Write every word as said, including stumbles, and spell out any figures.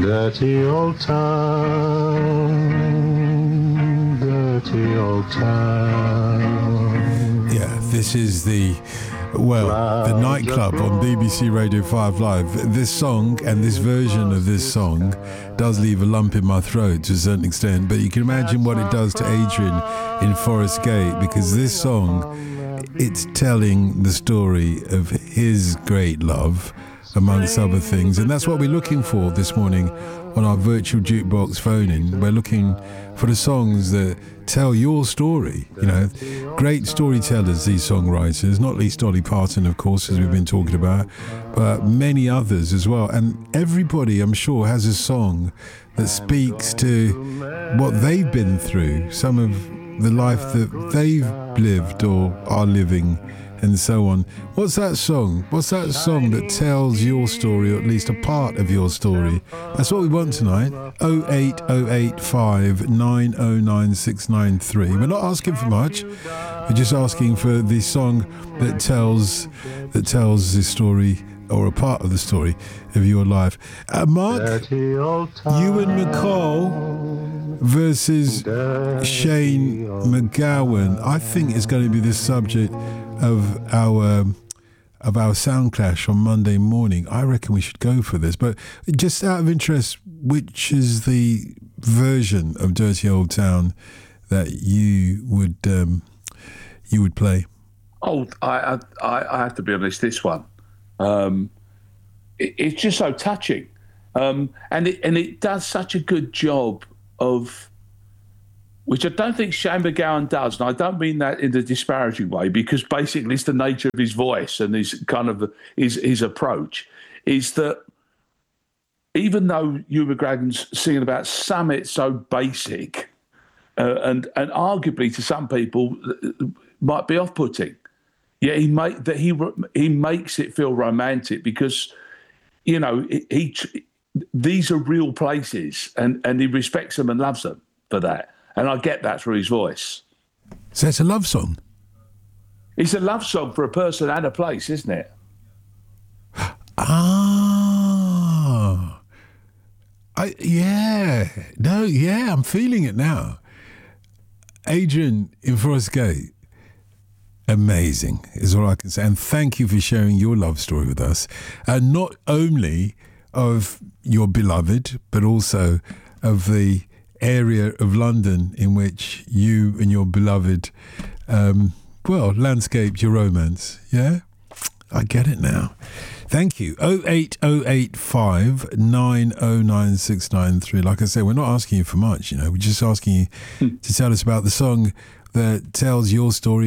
Dirty old town, dirty old town. Yeah, this is the, well, the nightclub on B B C Radio five Live. This song and this version of this song does leave a lump in my throat to a certain extent, but you can imagine what it does to Adrian in Forest Gate, because this song, it's telling the story of his great love, amongst other things, and that's what we're looking for this morning on our virtual jukebox phone-in. We're looking for the songs that tell your story. You know, great storytellers, these songwriters, not least Dolly Parton, of course, as we've been talking about, but many others as well. And everybody, I'm sure, has a song that speaks to what they've been through, some of the life that they've lived or are living, and so on. What's that song? What's that song that tells your story, or at least a part of your story? That's what we want tonight. oh eight oh eight five nine oh nine six nine three. We're not asking for much. We're just asking for the song that tells that tells the story, or a part of the story of your life. Uh, Mark, Ewan McCall versus Shane MacGowan, I think is going to be the subject of our of our sound clash on Monday morning. I reckon we should go for this. But just out of interest, which is the version of Dirty Old Town that you would um, you would play? Oh, I I, I have to be honest. This one, um, it, it's just so touching, um, and it and it does such a good job of, which I don't think Shane MacGowan does, and I don't mean that in a disparaging way, because basically it's the nature of his voice and his kind of his his approach, is that even though Ewan McGregor's singing about something so basic, uh, and and arguably to some people might be off-putting, yeah, he make that he he makes it feel romantic, because, you know, he, he these are real places, and and he respects them and loves them for that. And I get that through his voice. So it's a love song? It's a love song for a person and a place, isn't it? Ah. I, yeah. No, yeah, I'm feeling it now. Adrian in Forest Gate, amazing is all I can say. And thank you for sharing your love story with us. And not only of your beloved, but also of the area of London in which you and your beloved, um, well, landscaped your romance. Yeah? I get it now. Thank you. oh eight oh eight five nine oh nine six nine three. Like I said, we're not asking you for much, you know. We're just asking you to tell us about the song that tells your story